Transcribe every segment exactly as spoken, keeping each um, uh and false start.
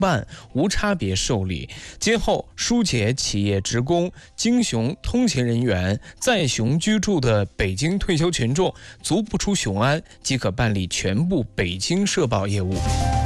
万无差别受理。今后疏解企业职工、京雄通勤人员在雄居住的北京退休群众足不出雄安，即可办理全部北京社保业务。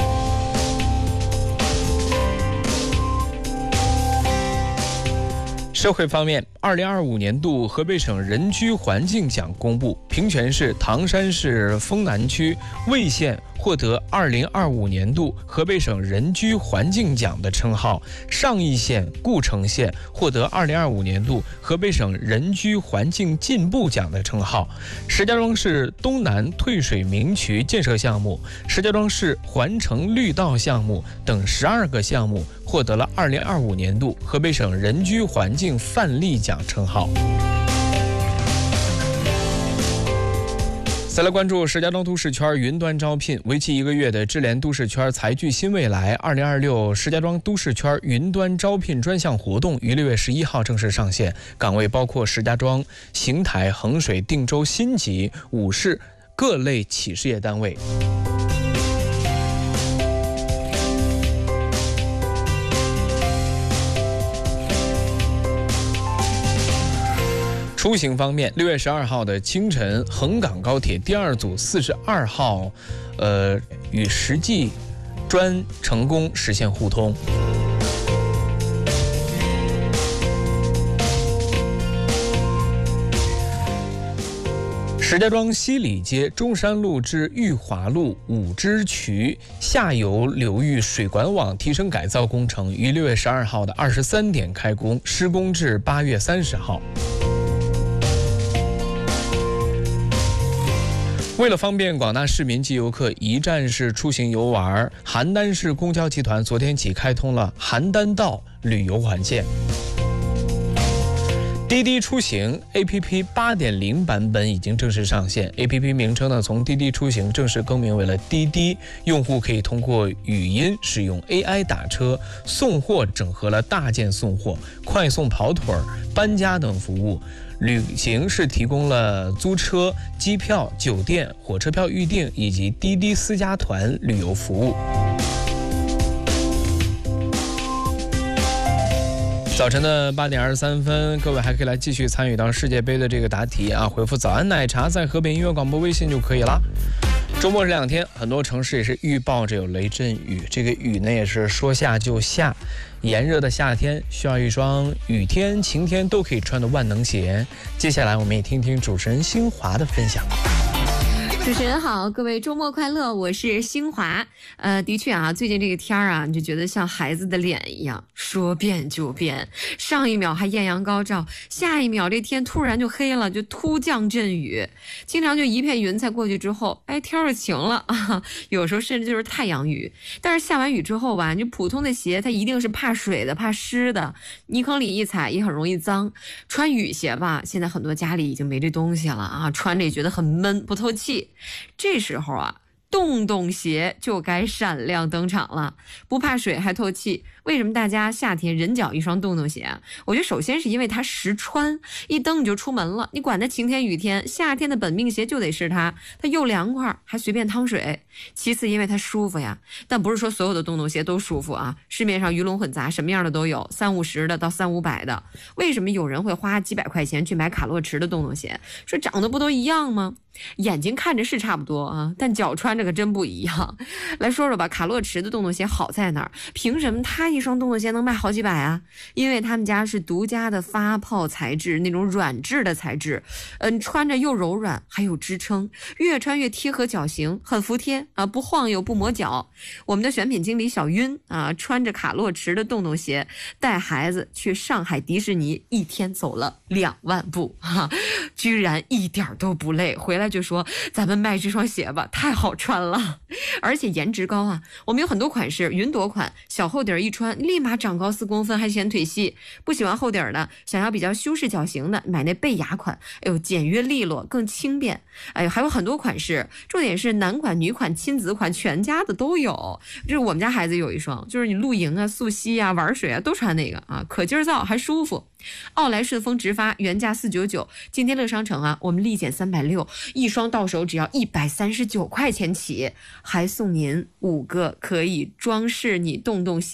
社会方面，二零二五年度河北省人居环境奖公布，平泉市、唐山市丰南区、魏县获得二零二五年度河北省人居环境奖的称号，上邑县、故城县获得二零二五年度河北省人居环境进步奖的称号。石家庄市东南退水明渠建设项目、石家庄市环城绿道项目等十二个项目获得了二零二五年度河北省人居环境范例奖称号。再来关注石家庄都市圈云端招聘，为期一个月的智联都市圈财聚新未来二零二六石家庄都市圈云端招聘专项活动于六月十一号正式上线，岗位包括石家庄、邢台、衡水、定州、新集、武市各类企事业单位。出行方面，六月十二号的清晨，横港高铁第二组四十二号，呃，与实际专成功实现互通。石家庄西里街中山路至裕华路五支渠下游流域水管网提升改造工程于六月十二号的二十三点开工，施工至八月三十号。为了方便广大市民及游客一站式出行游玩，邯郸市公交集团昨天起开通了邯郸道旅游环线。滴滴出行 A P P 八点零 版本已经正式上线 ，A P P 名称呢从滴滴出行正式更名为了滴滴，用户可以通过语音使用 A I 打车、送货，整合了大件送货、快送跑腿、搬家等服务。旅行是提供了租车、机票、酒店、火车票预订以及滴滴私家团旅游服务。早晨的八点二十三分，各位还可以来继续参与到世界杯的这个答题啊，回复早安奶茶在河北音乐广播微信就可以了。周末这两天，很多城市也是预报着有雷阵雨，这个雨呢也是说下就下。炎热的夏天需要一双雨天、晴天都可以穿的万能鞋。接下来我们也听听主持人新华的分享。 主持人好，各位周末快乐，我是新华。呃，的确啊，最近这个天儿啊，你就觉得像孩子的脸一样，说变就变。上一秒还艳阳高照，下一秒这天突然就黑了，就突降阵雨。经常就一片云彩过去之后，哎，天儿就晴了啊。有时候甚至就是太阳雨。但是下完雨之后吧，你普通的鞋它一定是怕水的、怕湿的，泥坑里一踩也很容易脏。穿雨鞋吧，现在很多家里已经没这东西了啊，穿着也觉得很闷，不透气。这时候啊，洞洞鞋就该闪亮登场了，不怕水还透气。为什么大家夏天人脚一双洞洞鞋啊？我觉得首先是因为它实穿，一蹬你就出门了，你管它晴天雨天，夏天的本命鞋就得是它，它又凉快还随便趟水。其次因为它舒服呀，但不是说所有的洞洞鞋都舒服啊，市面上鱼龙混杂，什么样的都有，三五十的到三五百的。为什么有人会花几百块钱去买卡洛驰的洞洞鞋？说长得不都一样吗？眼睛看着是差不多啊，但脚穿着可真不一样。来说说吧，卡洛驰的洞洞鞋好在哪儿？凭什么它一双洞洞鞋能卖好几百啊？因为他们家是独家的发泡材质，那种软质的材质，嗯，穿着又柔软还有支撑，越穿越贴合脚型，很服帖啊，不晃悠不磨脚。我们的选品经理小晕啊，穿着卡洛驰的洞洞鞋带孩子去上海迪士尼，一天走了两万步哈，居然一点都不累，回来就说咱们卖这双鞋吧，太好穿了，而且颜值高啊。我们有很多款式，云朵款小厚底儿一穿立马长高四公分，还显腿细。不喜欢厚底儿的，想要比较修饰脚型的，买那贝雅款，哎呦，简约利落，更轻便。哎呦，还有很多款式，重点是男款、女款、亲子款，全家的都有。就是我们家孩子有一双，就是你露营啊、溯溪啊、玩水啊都穿那个啊，可劲儿造还舒服。奥莱顺风直发原价四九九，今天乐商城啊，我们立减三百六，一双到手只要一百三十九块钱起，还送您五个可以装饰你动动心